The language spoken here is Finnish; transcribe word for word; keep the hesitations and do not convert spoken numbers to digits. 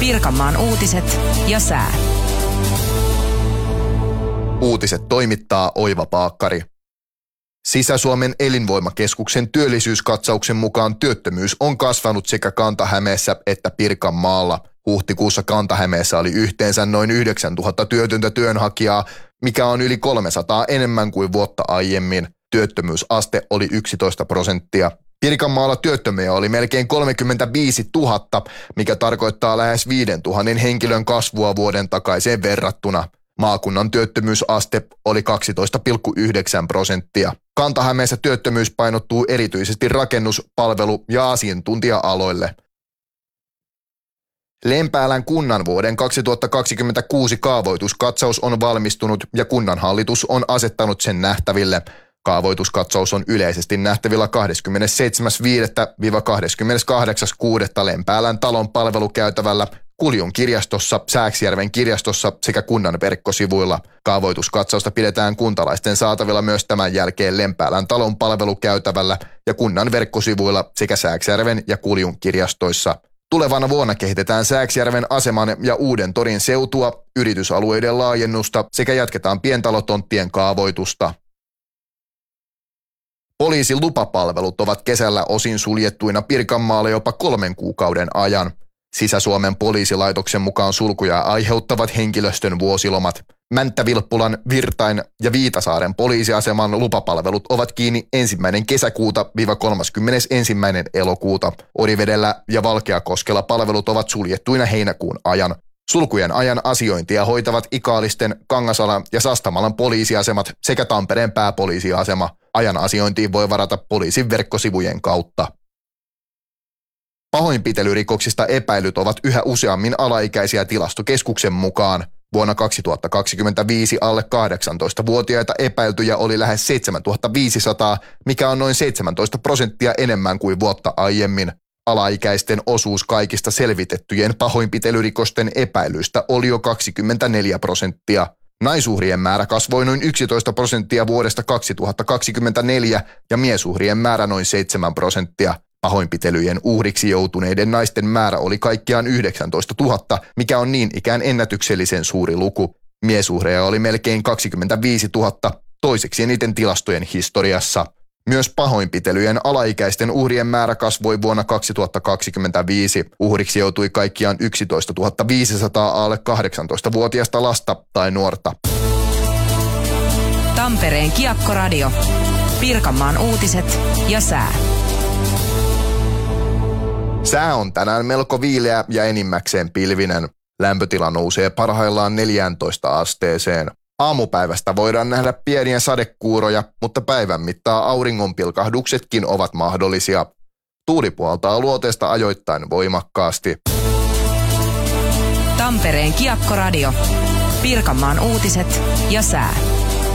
Pirkanmaan uutiset ja sää. Uutiset toimittaa Oiva Paakkari. Sisä-Suomen elinvoimakeskuksen työllisyyskatsauksen mukaan työttömyys on kasvanut sekä Kanta-Hämeessä että Pirkanmaalla. Huhtikuussa Kanta-Hämeessä oli yhteensä noin yhdeksäntuhatta työtöntä työnhakijaa, mikä on yli kolmesataa enemmän kuin vuotta aiemmin. Työttömyysaste oli yksitoista prosenttia. Pirkanmaalla työttömiä oli melkein kolmekymmentäviisituhatta, mikä tarkoittaa lähes viidentuhannen henkilön kasvua vuoden takaiseen verrattuna. Maakunnan työttömyysaste oli kaksitoista pilkku yhdeksän prosenttia. Kanta-Hämeessä työttömyys painottuu erityisesti rakennus-, palvelu- ja asiantuntija-aloille. Lempäälän kunnan vuoden kaksituhattakaksikymmentäkuusi kaavoituskatsaus on valmistunut ja kunnanhallitus on asettanut sen nähtäville. Kaavoituskatsaus on yleisesti nähtävillä kahdeskymmenesseitsemäs viidettä - kahdeskymmeneskahdeksas kuudetta Lempäälän talon palvelukäytävällä, Kuljun kirjastossa, Sääksjärven kirjastossa sekä kunnan verkkosivuilla. Kaavoituskatsausta pidetään kuntalaisten saatavilla myös tämän jälkeen Lempäälän talon palvelukäytävällä ja kunnan verkkosivuilla sekä Sääksjärven ja Kuljun kirjastoissa. Tulevana vuonna kehitetään Sääksjärven aseman ja Uuden torin seutua, yritysalueiden laajennusta sekä jatketaan pientalotonttien kaavoitusta. Poliisin lupapalvelut ovat kesällä osin suljettuina Pirkanmaalla jopa kolmen kuukauden ajan. Sisä-Suomen poliisilaitoksen mukaan sulkuja aiheuttavat henkilöstön vuosilomat. Mänttä-Vilppulan, Virtain ja Viitasaaren poliisiaseman lupapalvelut ovat kiinni ensimmäinen kesäkuuta - kolmaskymmenesensimmäinen elokuuta. Orivedellä ja Valkeakoskella palvelut ovat suljettuina heinäkuun ajan. Sulkujen ajan asiointia hoitavat Ikaalisten, Kangasalan ja Sastamalan poliisiasemat sekä Tampereen pääpoliisiasema. Ajan asiointiin voi varata poliisin verkkosivujen kautta. Pahoinpitelyrikoksista epäilyt ovat yhä useammin alaikäisiä Tilastokeskuksen mukaan. Vuonna kaksituhattakaksikymmentäviisi alle kahdeksantoistavuotiaita epäiltyjä oli lähes seitsemäntuhattaviisisataa, mikä on noin seitsemäntoista prosenttia enemmän kuin vuotta aiemmin. Alaikäisten osuus kaikista selvitettyjen pahoinpitelyrikosten epäilyistä oli jo kaksikymmentäneljä prosenttia. Naisuhrien määrä kasvoi noin yksitoista prosenttia vuodesta kaksituhattakaksikymmentäneljä ja miesuhrien määrä noin seitsemän prosenttia. Pahoinpitelyjen uhriksi joutuneiden naisten määrä oli kaikkiaan yhdeksäntoistatuhatta, mikä on niin ikään ennätyksellisen suuri luku. Miesuhreja oli melkein kaksikymmentäviisituhatta, toiseksi eniten tilastojen historiassa. Myös pahoinpitelyjen alaikäisten uhrien määrä kasvoi vuonna kaksituhattakaksikymmentäviisi. Uhriksi joutui kaikkiaan yksitoistatuhatta viisisataa alle kahdeksantoistavuotiaista lasta tai nuorta. Tampereen Kiekkoradio. Pirkanmaan uutiset ja sää. Sää on tänään melko viileä ja enimmäkseen pilvinen. Lämpötila nousee parhaillaan neljääntoista asteeseen. Aamupäivästä voidaan nähdä pieniä sadekuuroja, mutta päivän mittaan auringonpilkahduksetkin ovat mahdollisia. Tuuli puhaltaa luoteesta ajoittain voimakkaasti. Tampereen Kiekkoradio. Pirkanmaan uutiset ja sää.